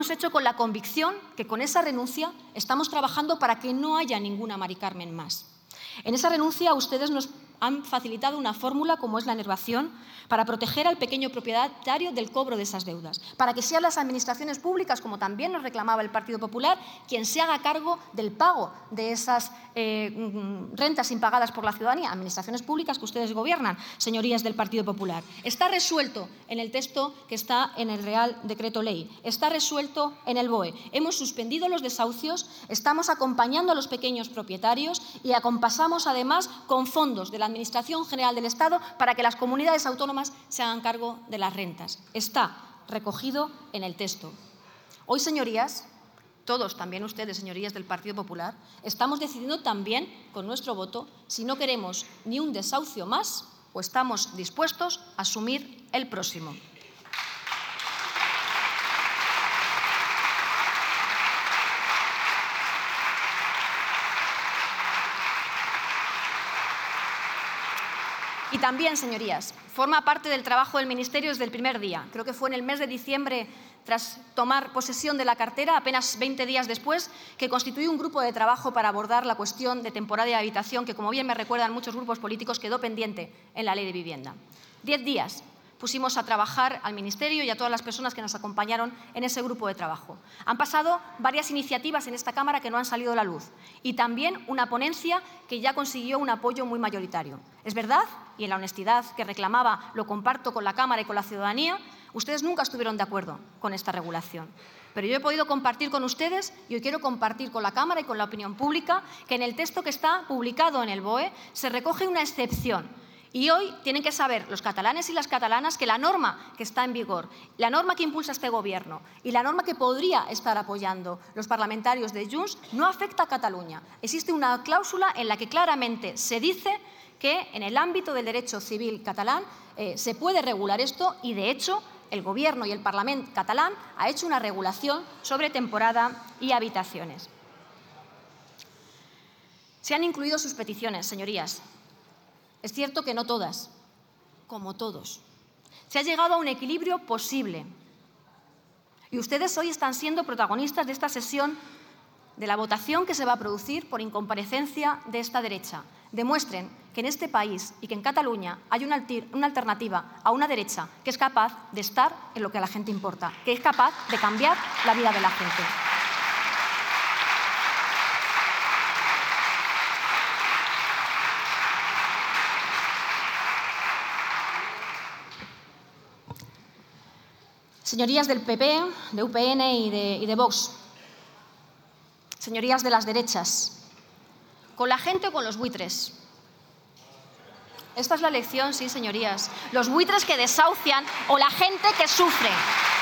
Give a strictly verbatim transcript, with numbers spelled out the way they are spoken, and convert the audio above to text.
hemos hecho con la convicción que con esa renuncia estamos trabajando para que no haya ninguna Mari Carmen más. En esa renuncia ustedes nos han facilitado una fórmula como es la enervación para proteger al pequeño propietario del cobro de esas deudas, para que sean las administraciones públicas, como también nos reclamaba el Partido Popular, quien se haga cargo del pago de esas eh, rentas impagadas por la ciudadanía, administraciones públicas que ustedes gobiernan, señorías del Partido Popular. Está resuelto en el texto que está en el Real Decreto Ley, está resuelto en el B O E. Hemos suspendido los desahucios, estamos acompañando a los pequeños propietarios y acompasamos además con fondos de la Administración General del Estado para que las comunidades autónomas se hagan cargo de las rentas. Está recogido en el texto. Hoy, señorías, todos, también ustedes, señorías del Partido Popular, estamos decidiendo también con nuestro voto si no queremos ni un desahucio más o estamos dispuestos a asumir el próximo. Y también, señorías, forma parte del trabajo del Ministerio desde el primer día. Creo que fue en el mes de diciembre, tras tomar posesión de la cartera, apenas veinte días después, que constituí un grupo de trabajo para abordar la cuestión de temporada de habitación que, como bien me recuerdan muchos grupos políticos, quedó pendiente en la Ley de Vivienda. Diez días pusimos a trabajar al Ministerio y a todas las personas que nos acompañaron en ese grupo de trabajo. Han pasado varias iniciativas en esta Cámara que no han salido a la luz y también una ponencia que ya consiguió un apoyo muy mayoritario. Es verdad, y en la honestidad que reclamaba lo comparto con la Cámara y con la ciudadanía, ustedes nunca estuvieron de acuerdo con esta regulación. Pero yo he podido compartir con ustedes y hoy quiero compartir con la Cámara y con la opinión pública que en el texto que está publicado en el B O E se recoge una excepción. Y hoy tienen que saber los catalanes y las catalanas que la norma que está en vigor, la norma que impulsa este Gobierno y la norma que podría estar apoyando los parlamentarios de Junts no afecta a Cataluña. Existe una cláusula en la que claramente se dice que en el ámbito del derecho civil catalán eh, se puede regular esto y, de hecho, el Gobierno y el Parlamento catalán ha hecho una regulación sobre temporada y habitaciones. Se han incluido sus peticiones, señorías. Es cierto que no todas, como todos. Se ha llegado a un equilibrio posible. Y ustedes hoy están siendo protagonistas de esta sesión, de la votación que se va a producir por incomparecencia de esta derecha. Demuestren que en este país y que en Cataluña hay una, una alternativa a una derecha que es capaz de estar en lo que a la gente importa, que es capaz de cambiar la vida de la gente. Señorías del P P, de U P N y de, y de Vox, señorías de las derechas, ¿con la gente o con los buitres? Esta es la elección, sí, señorías. Los buitres que desahucian o la gente que sufre.